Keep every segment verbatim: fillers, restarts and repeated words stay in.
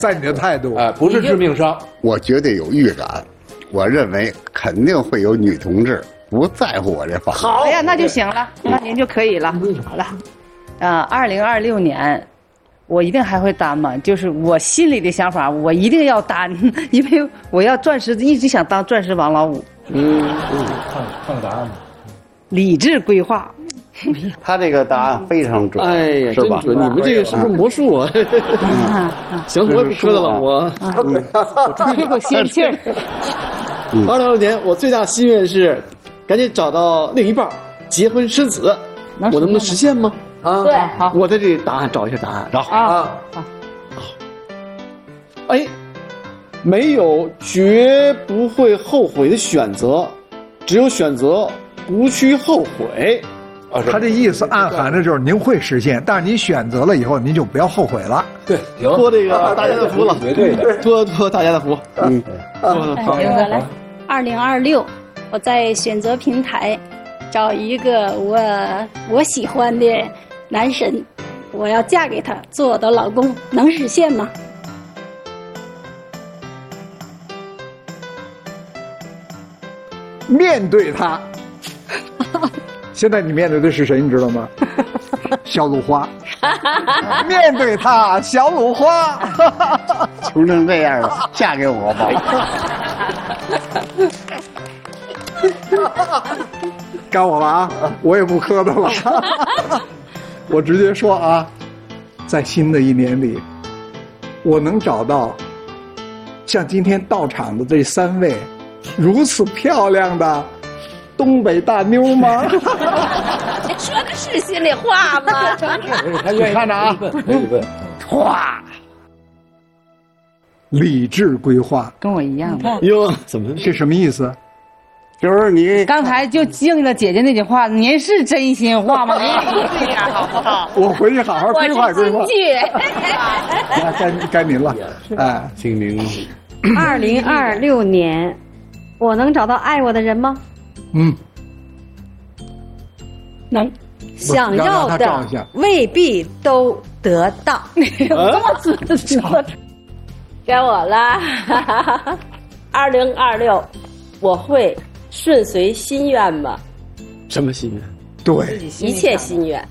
在你的态度， 哎，不是致命伤。 我绝对有预感，我认为肯定会有女同志不在乎我这房子。 好，哎呀，那就行了，那您就可以了。好了，呃，二零二六年，我一定还会担嘛，就是我心里的想法，我一定要担，因为我要钻石，一直想当钻石王老五。 嗯嗯，看看个答案吧。 理智规划。 他这个答案非常准， 哎呀， 是吧？ 真准！你们这个是不是魔术啊？行，我也不磕的了，我我吹口仙气儿。 二零二六年，我最大心愿是赶紧找到另一半，结婚生子。我能不能实现吗？啊， 对，好， 我在这里答案找一下答案。 找啊，好。 哎，没有绝不会后悔的选择，只有选择不去后悔。 他这意思暗含着就是您会实现，但是您选择了以后，您就不要后悔了。 对，行， 托这个大家的福了， 绝对的， 托托大家的福。嗯， 好，来，二零二六，我在选择平台找一个我我喜欢的男神，我要嫁给他，做我的老公，能实现吗？ 面对他。现在你面对的是谁？你知道吗？小鲁花。面对他，小鲁花。 穷成这样了，嫁给我吧。该我了啊！我也不磕的了。我直接说啊，在新的一年里，我能找到像今天到场的这三位如此漂亮的东北大妞吗？ 你说的是心里话吗？ 他愿意看着啊， 可以问。 哗，理智规划， 跟我一样的。 哟，怎么这什么意思？ 就是你刚才就应了姐姐那句话，您是真心话吗？您对点好不好？ 我回去好好规划规划。 我是该该您了，哎， 请您。 二零二六年，我能找到爱我的人吗？ 嗯， 能。想要的未必都得到。 这么自信。 该我了。二零二六，我会顺随心愿吗？ 什么心愿？ 对， 一切心愿。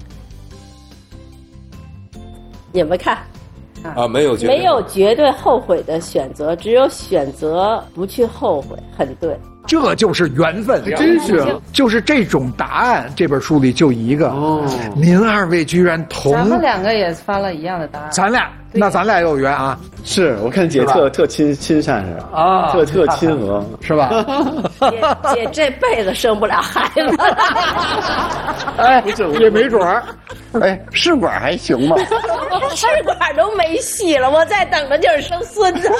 你们看。 啊，没有绝对没有绝对后悔的选择，只有选择不去后悔，很对。 这就是缘分， 真是， 就是这种答案。这本书里就一个。哦，您二位居然同， 咱们两个也发了一样的答案。 咱俩，那咱俩有缘啊！ 是我看姐特特亲亲善是啊， 特特亲和是吧？ 姐姐这辈子生不了孩子， 哎，也没准儿。 哎，试管还行吗？ 试管都没戏了，我再等着就是生孙子。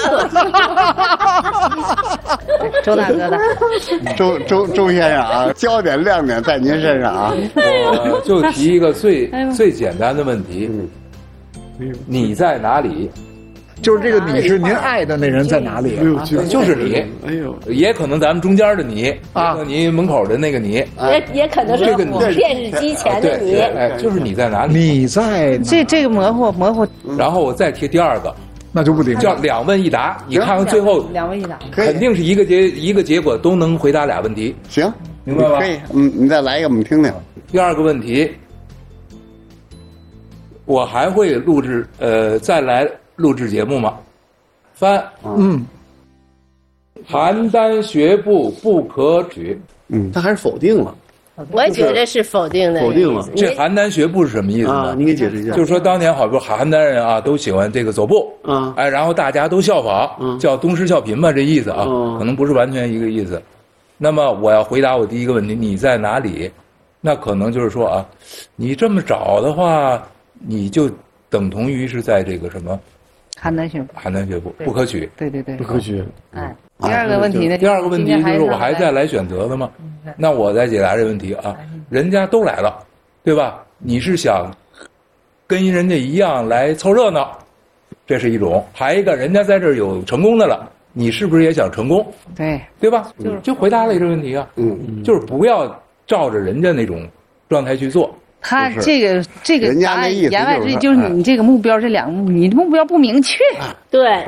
周大哥的， 周周周先生啊，焦点亮点在您身上啊。 我就提一个最最简单的问题，你在哪里？ 就是这个你是您爱的那人在哪里？ 啊、就是你。 哎呦， 也可能咱们中间的你啊，你门口的那个你， 也也可能是电视机前的你。 哎，就是你在哪里？ 你在这这个模糊模糊。 然后我再提第二个， 那就不顶叫两问一答。你看看最后两问一答， 肯定是一个结一个结果都能回答俩问题。 行， 明白吧？ 可以，嗯，你再来一个，我们听听。 第二个问题，我还会录制呃再来录制节目吗？三， 嗯， 邯郸学步不可取。 嗯，他还是否定了。 我也觉得是否定的， 否定了。 这邯郸学步是什么意思呢？ 啊，你给解释一下。 就是说当年好比邯郸人啊，都喜欢这个走步， 啊， 哎，然后大家都效仿， 嗯， 叫东施效颦嘛，这意思啊， 嗯， 可能不是完全一个意思。那么我要回答我第一个问题，你在哪里？那可能就是说啊，你这么找的话，你就等同于是在这个什么？ 邯郸学步， 邯郸学步不可取。 对对对， 不可取。 哎，第二个问题呢？ 第二个问题就是我还在来选择的吗？那我再解答这问题啊，人家都来了，对吧？你是想跟人家一样来凑热闹，这是一种；还一个人家在这儿有成功的了，你是不是也想成功？ 对， 对吧？就是就回答了这个问题啊， 嗯， 就是不要照着人家那种状态去做。 他这个这个人家那意思言外之意就是你这个目标这两个，你的目标不明确。 对，